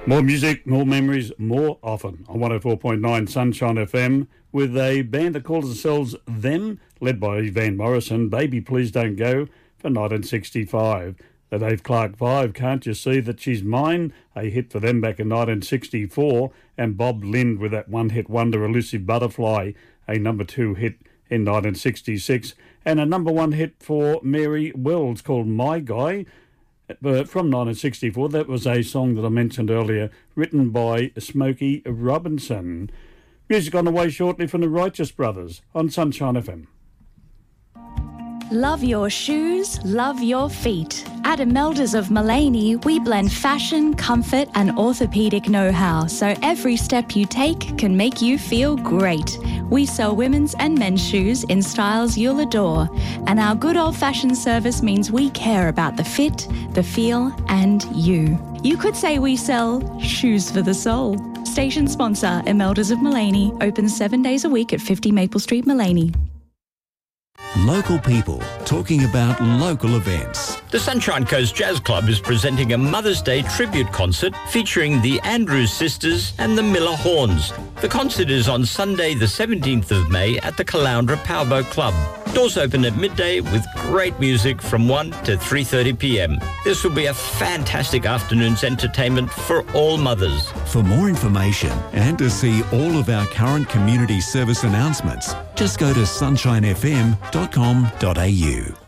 More music, more memories, more often on 104.9 Sunshine FM with a band that calls themselves Them, led by Van Morrison. Baby Please Don't Go for 1965. The Dave Clark 5, Can't You See That She's Mine, a hit for them back in 1964. And Bob Lind with that one-hit wonder Elusive Butterfly, a number 2 hit in 1966. And a number 1 hit for Mary Wells called My Guy, from 1964. That was a song that I mentioned earlier, written by Smokey Robinson. Music on the way shortly from the Righteous Brothers on Sunshine FM. Love your shoes, love your feet. At Imeldas of Mullaney, we blend fashion, comfort and orthopaedic know-how, so every step you take can make you feel great. We sell women's and men's shoes in styles you'll adore, and our good old-fashioned service means we care about the fit, the feel and you. You could say we sell shoes for the soul. Station sponsor, Imeldas of Mullaney, open 7 days a week at 50 Maple Street, Mullaney. Local people talking about local events. The Sunshine Coast Jazz Club is presenting a Mother's Day tribute concert featuring the Andrews Sisters and the Miller Horns. The concert is on Sunday the 17th of May at the Caloundra Powerboat Club. Doors open at midday with great music from 1 to 3:30 p.m. This will be a fantastic afternoon's entertainment for all mothers. For more information and to see all of our current community service announcements, just go to sunshinefm.com.au.